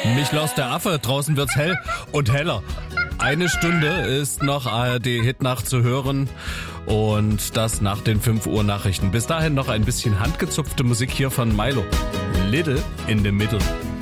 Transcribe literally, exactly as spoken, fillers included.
Michlos der Affe, draußen wird's hell und heller. Eine Stunde ist noch A R D-Hitnacht zu hören und das nach den fünf Uhr Nachrichten. Bis dahin noch ein bisschen handgezupfte Musik hier von Milo. Little in the Middle.